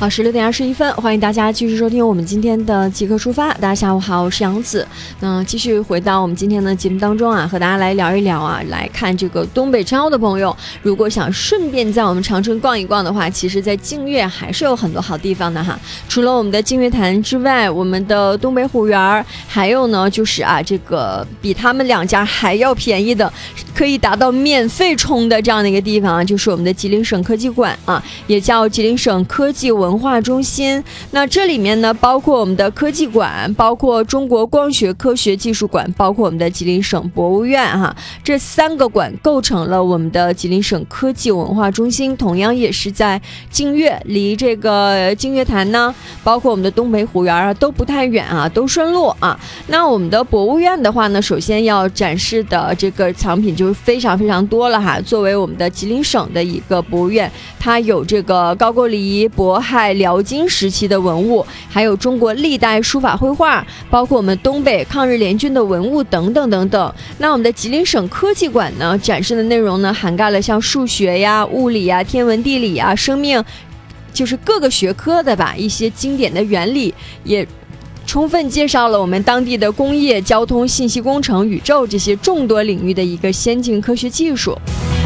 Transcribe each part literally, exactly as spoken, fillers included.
好，十六点二十一分，欢迎大家继续收听我们今天的即刻出发。大家下午好，我是杨子。那继续回到我们今天的节目当中啊，和大家来聊一聊啊，来看这个东北超的朋友，如果想顺便在我们长春逛一逛的话，其实在净月还是有很多好地方的哈。除了我们的净月潭之外，我们的东北虎园，还有呢就是啊，这个比他们两家还要便宜的，可以达到免费充的这样的一个地方啊，就是我们的吉林省科技馆啊，也叫吉林省科技文化中心。那这里面呢，包括我们的科技馆，包括中国光学科学技术馆，包括我们的吉林省博物院哈，这三个馆构成了我们的吉林省科技文化中心，同样也是在净月，离这个净月潭呢，包括我们的东北虎园啊，都不太远啊，都顺路啊。那我们的博物院的话呢，首先要展示的这个藏品就是非常非常多了哈。作为我们的吉林省的一个博物院，它有这个高句丽、渤海、辽金时期的文物，还有中国历代书法绘画，包括我们东北抗日联军的文物等等等等。那我们的吉林省科技馆呢，展示的内容呢，涵盖了像数学呀、物理呀、天文地理呀、生命，就是各个学科的吧，一些经典的原理，也充分介绍了我们当地的工业、交通、信息工程、宇宙这些众多领域的一个先进科学技术。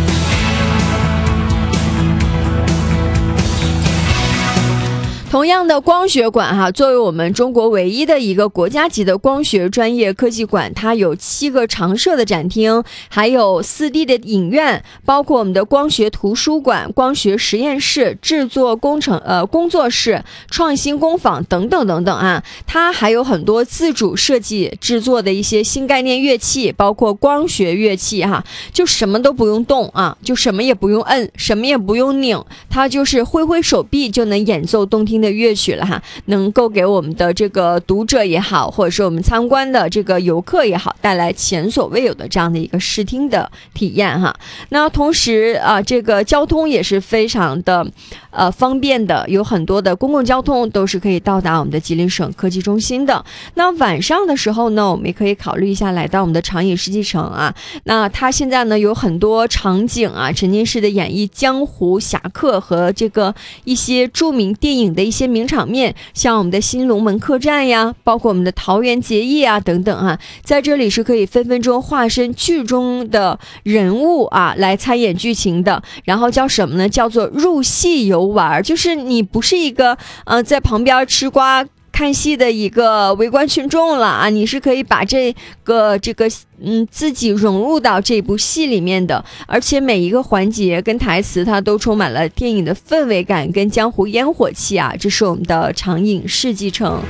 同样的光学馆哈，作为我们中国唯一的一个国家级的光学专业科技馆，它有七个常设的展厅，还有 四 D 的影院，包括我们的光学图书馆、光学实验室、制作工程呃工作室、创新工坊等等等等啊。它还有很多自主设计制作的一些新概念乐器，包括光学乐器哈，就什么都不用动啊，就什么也不用摁，什么也不用拧，它就是挥挥手臂就能演奏动听的乐曲了哈，能够给我们的这个读者也好，或者是我们参观的这个游客也好，带来前所未有的这样的一个视听的体验哈。那同时啊，这个交通也是非常的呃方便的，有很多的公共交通都是可以到达我们的吉林省科技中心的。那晚上的时候呢，我们也可以考虑一下来到我们的长影世纪城啊。那它现在呢有很多场景啊，沉浸式的演绎江湖侠客和这个一些著名电影的一些名场面，像我们的新龙门客栈呀，包括我们的桃园结义啊等等啊，在这里是可以分分钟化身剧中的人物啊来参演剧情的。然后叫什么呢？叫做入戏游玩，就是你不是一个呃在旁边吃瓜看戏的一个围观群众了啊，你是可以把这个这个嗯自己融入到这部戏里面的，而且每一个环节跟台词它都充满了电影的氛围感跟江湖烟火气啊，这是我们的长影世纪城。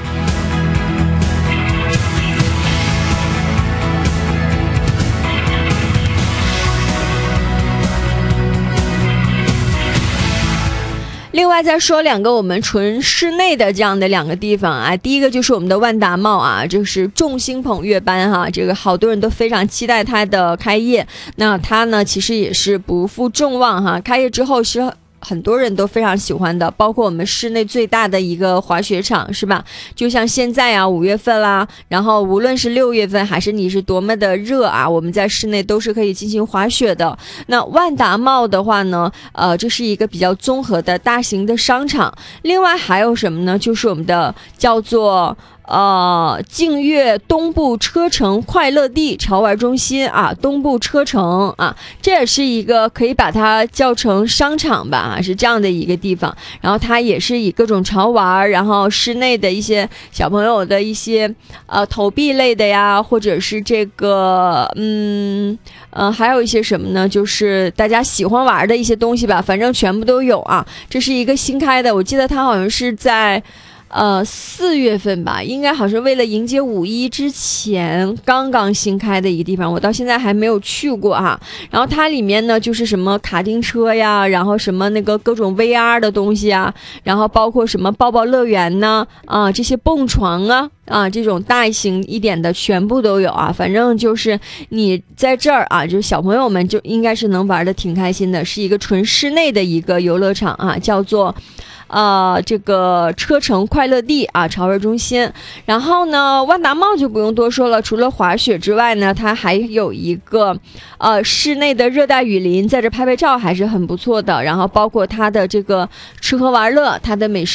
另外再说两个我们纯室内的这样的两个地方啊，第一个就是我们的万达茂啊，这是众星捧月般哈，这个好多人都非常期待它的开业。那它呢其实也是不负众望哈，开业之后是很多人都非常喜欢的，包括我们室内最大的一个滑雪场是吧？就像现在啊五月份啦，然后无论是六月份还是你是多么的热啊，我们在室内都是可以进行滑雪的。那万达茂的话呢，呃，这是一个比较综合的大型的商场。另外还有什么呢？就是我们的叫做呃，净月东部车城快乐地潮玩中心啊，东部车城啊，这也是一个可以把它叫成商场吧啊，是这样的一个地方。然后它也是以各种潮玩，然后室内的一些小朋友的一些呃投币类的呀，或者是这个嗯呃还有一些什么呢？就是大家喜欢玩的一些东西吧，反正全部都有啊。这是一个新开的，我记得它好像是在。呃，四月份吧，应该好像为了迎接五一之前刚刚新开的一个地方，我到现在还没有去过哈。然后它里面呢，就是什么卡丁车呀，然后什么那个各种 V R 的东西啊，然后包括什么抱抱乐园呢，啊，这些蹦床啊，啊，这种大型一点的全部都有啊。反正就是你在这儿啊，就是小朋友们就应该是能玩的挺开心的，是一个纯室内的一个游乐场啊，叫做。呃，这个车城快乐地啊，潮玩中心。然后呢，万达茂就不用多说了，除了滑雪之外呢，它还有一个呃室内的热带雨林，在这拍拍照还是很不错的。然后包括它的这个吃喝玩乐，它的美食。